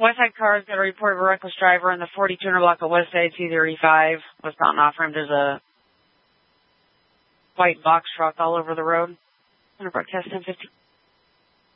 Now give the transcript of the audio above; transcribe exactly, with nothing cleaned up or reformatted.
Westside Cars got a report of a reckless driver in the forty-two hundred block of Westside C thirty-five. West Mountain off-ramp. There's a white box truck all over the road. one hundred broadcast ten fifty.